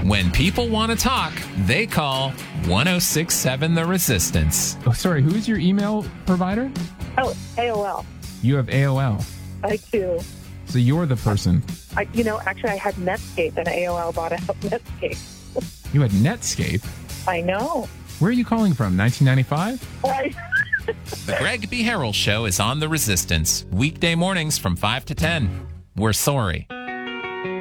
When people want to talk, they call 1067 The Resistance. Oh, sorry. Who is your email provider? Oh, AOL. You have AOL. I do. So you're the person. Actually, I had Netscape, and AOL bought out Netscape. You had Netscape? I know. Where are you calling from? 1995? The Greg B. Harrell Show is on The Resistance, weekday mornings from 5 to 10. We're sorry.